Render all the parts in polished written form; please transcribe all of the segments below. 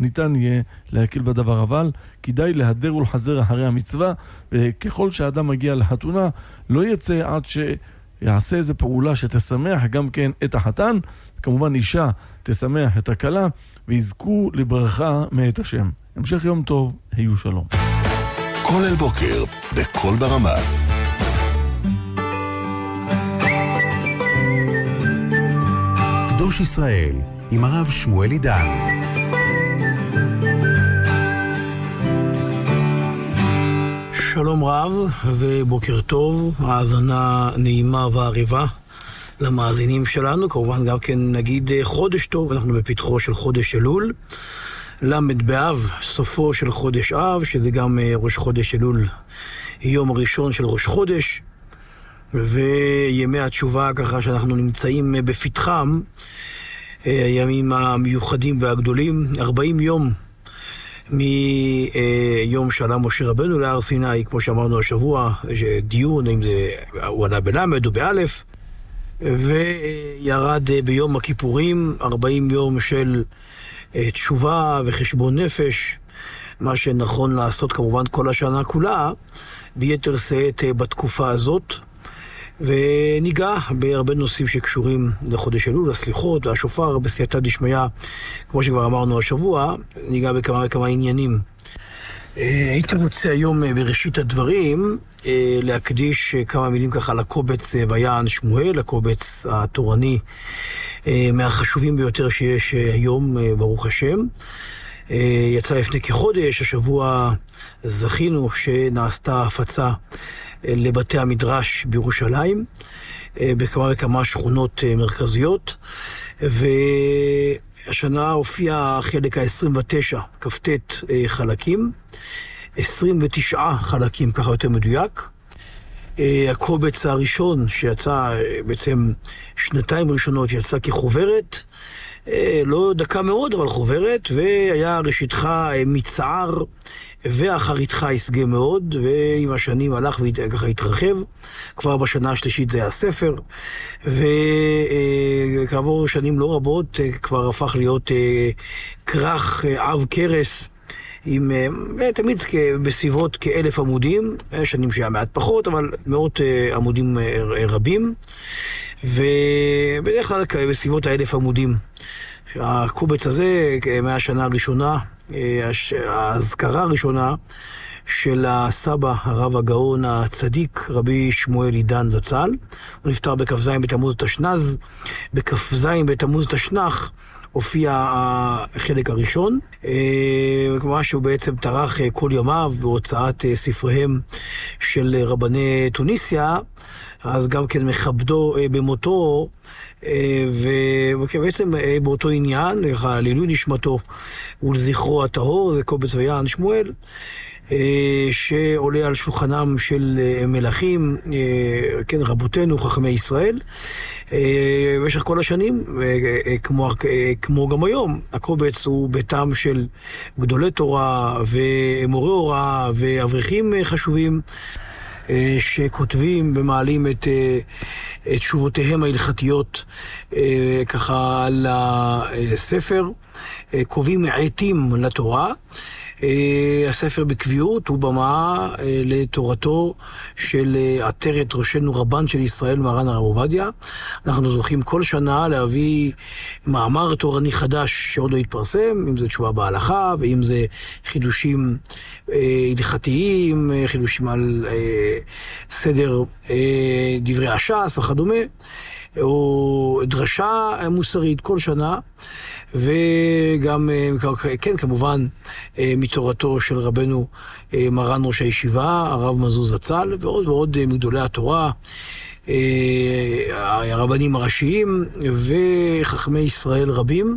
ניתן יהיה להקל בדבר, אבל כדאי להדר ולחזר אחרי המצווה, וככל שהאדם מגיע לחתונה, לא יצא עד שיעשה איזו פעולה שתשמח גם כן את החתן, כמובן אישה תשמח את הכלה, ויזכו לברכה מאת השם. המשך יום טוב, היו שלום. כל אל בוקר, בכל ברמה. קדוש ישראל, עם הרב שמואל עידן. שלום רב ובוקר טוב, האזנה נעימה ועריבה למאזינים שלנו. כמובן גם כן נגיד חודש טוב, אנחנו בפתחו של חודש אלול, למד באב, סופו של חודש אב, שזה גם ראש חודש אלול, יום הראשון של ראש חודש, וימי התשובה ככה שאנחנו נמצאים בפתחם, הימים המיוחדים והגדולים, 40 יום מיום שעלה משה רבנו להר סיני, כמו שאמרנו השבוע, דיון אם זה הוא עלה בלמד או באלף, וירד ביום הכיפורים 40 יום של תשובה וחשבון נפש, מה שנכון לעשות כמובן כל השנה כולה, ביתר שאת בתקופה הזאת, וניגע בהרבה נושאים שקשורים לחודש אלול, הסליחות והשופר בסייעתא דשמיא, כמו שכבר אמרנו השבוע, ניגע בכמה וכמה עניינים. הייתי רוצה היום בראשית הדברים להקדיש כמה מילים ככה לקובץ ויען שמואל, הקובץ התורני מהחשובים ביותר שיש היום, ברוך השם. יצא לפני כחודש, השבוע זכינו שנעשתה הפצה לבתי המדרש בירושלים, בכמה וכמה שכונות מרכזיות, והשנה הופיע החלק ה-29, כ"ט חלקים, 29 חלקים, ככה יותר מדויק. הקובץ הראשון שיצא בעצם שנתיים ראשונות יצא כחוברת, לא דקה מאוד אבל חוברת, והיה ראשיתך מצער ואחריתך יסגה מאוד, ועם השנים הלך וככה התרחב. כבר בשנה השלישית זה היה ספר, וכעבור שנים לא רבות כבר הפך להיות כרך עב קרס, עם תמיד בסביבות כ1,000 עמודים, שנים שהיה מעט פחות, אבל מאות עמודים רבים, ובדרך כלל בסביבות 1,000 עמודים. הקובץ הזה, מהשנה הראשונה, ההזכרה הראשונה של הסבא, הרב הגאון הצדיק, רבי שמואל עידן זצ"ל. הוא נפטר בכ"ז בתמוז תשנ"ז, בכ"ז בתמוז תשנ"ח הופיע החלק הראשון, כמו שהוא בעצם טרח כל ימיו בהוצאת ספריהם של רבני טוניסיה, אז גם כן מכבדו במותו, ובעצם באותו עניין, לעילוי נשמתו ולזכרו הטהור, זה קובץ ויען שמואל, שעולה על שולחנם של מלכים, כן, רבותינו חכמי ישראל, במשך כל השנים, כמו גם היום. הקובץ הוא ביתם של גדולי תורה ומורי הוראה ואברכים חשובים, שכותבים ומעלים את תשובותיהם ההלכתיות ככה לספר, קובעים עטים לתורה. הספר בקביעות הוא במה לתורתו של עטרת ראשנו רבן של ישראל, מרן הרב עובדיה. אנחנו זוכים כל שנה להביא מאמר תורני חדש שעוד לא התפרסם, אם זה תשובה בהלכה, ואם זה חידושים הלכתיים, חידושים על סדר דברי הש"ס וכדומה, או דרשה מוסרית כל שנה. וגם, כן, כמובן, מתורתו של רבנו מרן ראש הישיבה, הרב מזוז זצ"ל, ועוד ועוד מגדולי התורה, הרבנים הראשיים וחכמי ישראל רבים,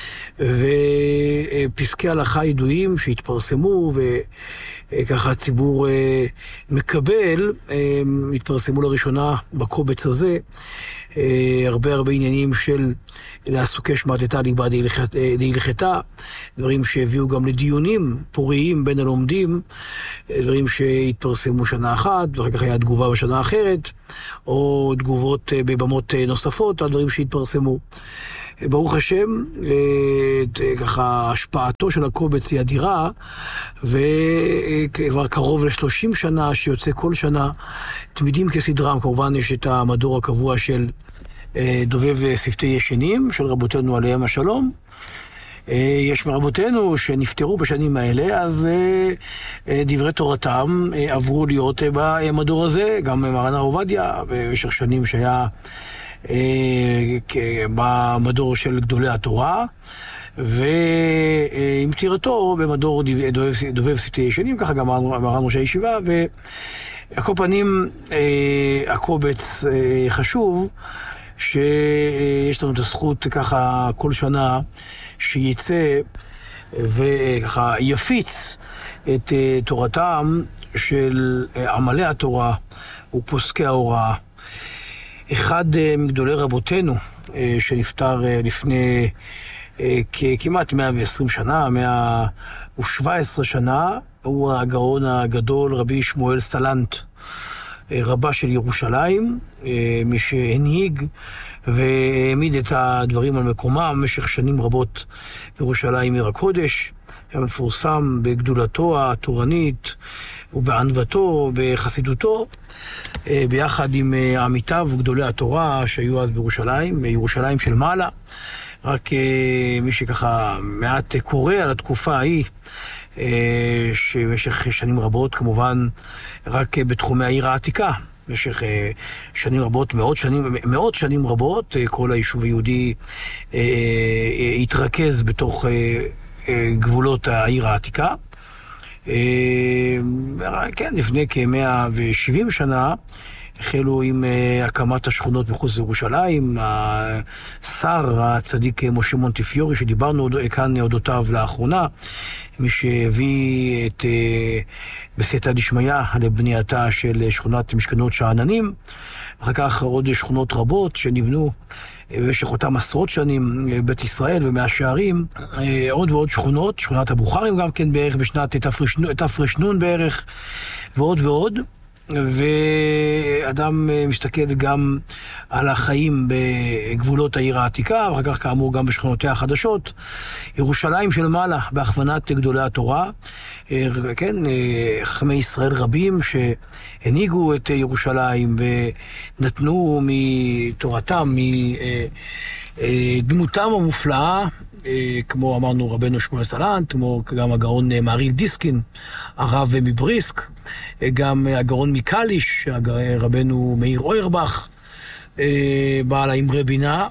ופסקי הלכה ידועים שהתפרסמו, וככה הציבור מקבל, התפרסמו לראשונה בקובץ הזה, הרבה עניינים של לעסוקי שמעתתה ליבא דהילכתה, דברים שהביאו גם לדיונים פוריים בין הלומדים, דברים שהתפרסמו שנה אחת ואחר כך היה תגובה בשנה אחרת, או תגובות בבמות נוספות על דברים שהתפרסמו. ברוך השם, ככה השפעתו של הקובץ היא אדירה, וכבר קרוב ל-30 שנה שיוצא כל שנה, תמידים כסדרם. כמובן יש את המדור הקבוע של דובב שפתי ישנים, של רבותינו עליהם השלום. יש מרבותינו שנפטרו בשנים האלה, אז דברי תורתם עברו להיות במדור הזה, גם מרן הרב עובדיה, במשך שנים שהיה במדור של גדולי התורה, ועם פטירתו במדור דובב שפתי ישנים, ככה גם מרן ראש הישיבה, ועל כל פנים הקובץ חשוב, שיש לנו את הזכות ככה כל שנה שייצא וככה יפיץ את תורתם של עמלי התורה ופוסקי ההוראה. אחד מגדולי רבותינו שנפטר לפני כמעט 120 שנה, 117 שנה, הוא הגאון הגדול רבי שמואל סלנט, רבה של ירושלים, מי שהנהיג והעמיד את הדברים על מקומם במשך שנים רבות בירושלים עיר הקודש. היה מפורסם בגדולתו התורנית ובענוותו, בחסידותו, ביחד עם עמיתיו גדולי התורה שהיו אז בירושלים, ירושלים של מעלה. רק מי שככה מעט קורא על התקופה ההיא, שבמשך שנים רבות כמובן רק בתחומי העיר העתיקה, במשך שנים רבות, מאות שנים רבות, כל היישוב היהודי התרכז בתוך גבולות העיר העתיקה. כן, לפני כ-170 שנה החלו עם הקמת השכונות מחוץ לירושלים. השר הצדיק משה מונטיפיורי, שדיברנו כאן אודותיו לאחרונה, מי שהביא את בסייעתא דשמיא לבנייתה של שכונת משכנות שאננים, אחר כך עוד שכונות רבות שנבנו במשך אותם עשרות שנים, בית ישראל ומאה שערים, עוד ועוד שכונות, שכונת הבוכרים גם כן בערך בשנת תר"ן בערך, ועוד ועוד. ואדם מסתכל גם על החיים בגבולות העיר העתיקה, ואחר כך כאמור גם בשכונותיה החדשות. ירושלים של מעלה, בהכוונת גדולי התורה, כן, חכמי ישראל רבים שהנהיגו את ירושלים ונתנו מתורתם, מדמותם המופלאה, כמו אמרנו רבנו שמואל סלנט, כמו גם הגאון מהרי"ל דיסקין, הרב מבריסק, גם הגאון מקליש, רבנו מאיר אוירבך, בעל האמרי בינה,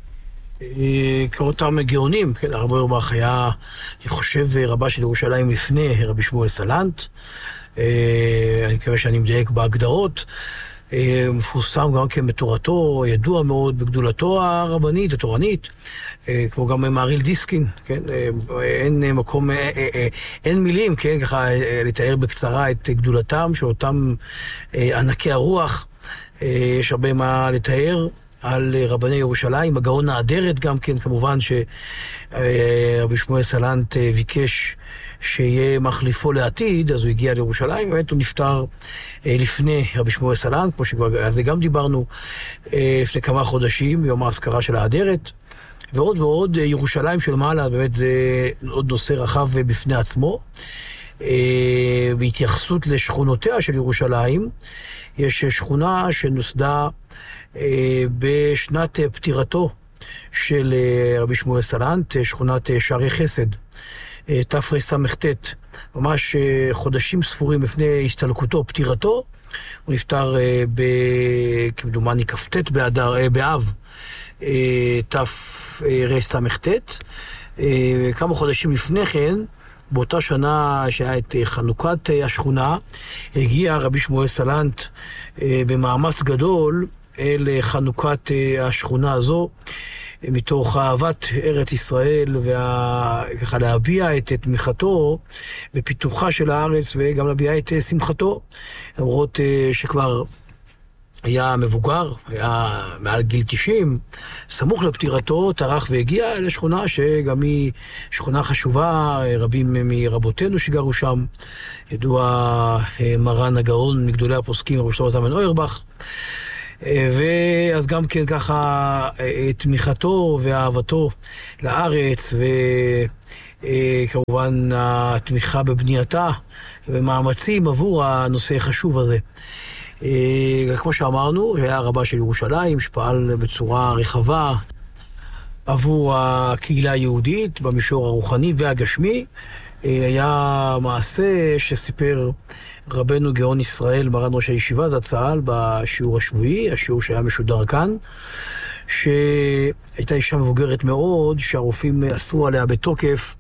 כאותם גאונים. כן, הרב אוירבך היה, אני חושב, רבה של ירושלים לפני רבי שמואל סלנט. אני מקווה שאני מדייק בהגדרות. מפורסם גם כן בתורתו, ידוע מאוד בגדולתו הרבנית, התורנית, כמו גם מהרי"ל דיסקין, כן? אין מקום, אין מילים, כן? ככה לתאר בקצרה את גדולתם של אותם ענקי הרוח. יש הרבה מה לתאר על רבני ירושלים. הגאון האדרת גם כן, כמובן שרבי שמואל סלנט ביקש שיהיה מחליפו לעתיד, אז הוא הגיע לירושלים, באמת הוא נפטר לפני רבי שמואל סלנט, כמו שכבר על זה גם דיברנו לפני כמה חודשים, יום האזכרה של האדרת, ועוד ועוד. ירושלים של מעלה, באמת זה עוד נושא רחב בפני עצמו. בהתייחסות לשכונותיה של ירושלים, יש שכונה שנוסדה בשנת פטירתו של רבי שמואל סלנט, שכונת שערי חסד, תרס"ט, ממש חודשים ספורים לפני הסתלקותו, פטירתו. הוא נפטר כמדומני כ"ט באב תרס"ט. כמה חודשים לפני כן, באותה שנה שהיה את חנוכת השכונה, הגיע רבי שמואל סלנט במאמץ גדול אל חנוכת השכונה הזו, מתוך אהבת ארץ ישראל, וככה להביע את תמיכתו בפיתוחה של הארץ, וגם להביע את שמחתו, למרות שכבר היה מבוגר, היה מעל גיל 90, סמוך לפטירתו, טרח והגיע לשכונה שגם היא שכונה חשובה, רבים מרבותינו שגרו שם, ידוע מרן הגאון מגדולי הפוסקים, רבי שלמה זלמן אוירבך. ואז גם כן ככה תמיכתו ואהבתו לארץ, וכמובן התמיכה בבנייתה ומאמצים עבור הנושא החשוב הזה. כמו שאמרנו, היה רבה של ירושלים, שפעל בצורה רחבה עבור הקהילה היהודית במישור הרוחני והגשמי. היה מעשה שסיפר רבנו גאון ישראל, מרן ראש הישיבה זצ"ל, בשיעור השבועי, השיעור שהיה משודר כאן, שהייתה אישה מבוגרת מאוד, שהרופאים אסרו עליה בתוקף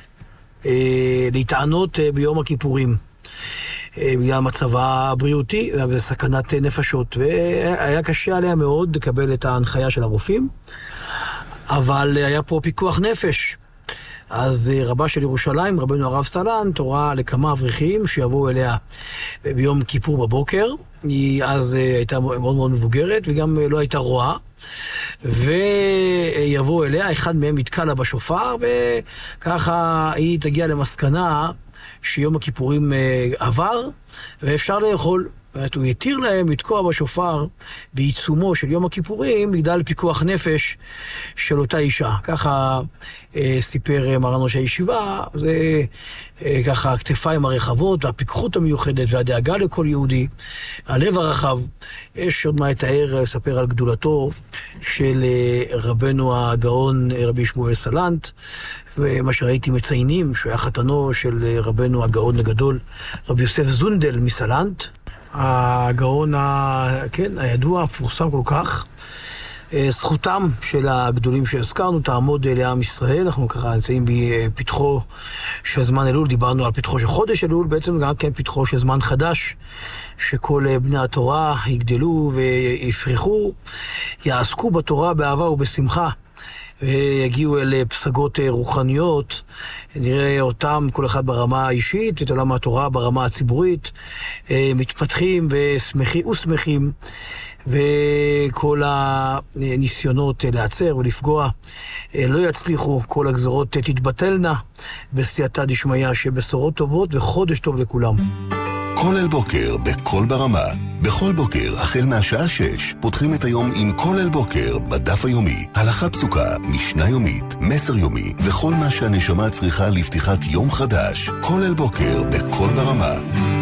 להתענות ביום הכיפורים, בגלל מצבה הבריאותי וסכנת נפשות, והיה קשה עליה מאוד לקבל את ההנחיה של הרופאים, אבל היה פה פיקוח נפש. אז רבה של ירושלים, רבנו הרב סלנט, הורה לכמה אברכים שיבואו אליה ביום כיפור בבוקר. היא אז הייתה מאוד מאוד מבוגרת וגם לא הייתה רואה, ויבואו אליה, אחד מהם יתקע לה בשופר, וככה היא תגיע למסקנה שיום הכיפורים עבר ואפשר לאכול. הוא יתיר להם לתקוע בשופר בעיצומו של יום הכיפורים בגלל פיקוח נפש של אותה אישה. ככה סיפר מרן ראש הישיבה. זה ככה הכתפיים הרחבות והפיקחות המיוחדת והדאגה לכל יהודי, הלב הרחב. יש עוד מה לתאר, לספר על גדולתו של רבנו הגאון רבי שמואל סלנט, ומה שראיתי מציינים שהוא היה חתנו של רבנו הגאון הגדול רבי יוסף זונדל מסלנט, הגאון הידוע, המפורסם כל כך. זכותם של הגדולים שהזכרנו תעמוד לעם ישראל. אנחנו ככה נמצאים בפתחו של זמן אלול, דיברנו על פתחו של חודש אלול, בעצם גם כן פתחו של זמן חדש, שכל בני התורה יגדלו ויפרחו, יעסקו בתורה באהבה ובשמחה, ויגיעו אל פסגות רוחניות. נראה אותם, כל אחד ברמה האישית, את עולם התורה ברמה הציבורית, מתפתחים ושמחים, וכל הניסיונות לעצר ולפגוע לא יצליחו, כל הגזרות תתבטלנה בסייעתא דשמיא, שבשורות טובות וחודש טוב לכולם. כולל בוקר בכל ברמה. בכל בוקר, החל מהשעה 6, פותחים את היום עם כולל בוקר בדף היומי. הלכה פסוקה, משנה יומית, מסר יומי, וכל מה שהנשמה צריכה לפתיחת יום חדש. כולל בוקר בכל ברמה.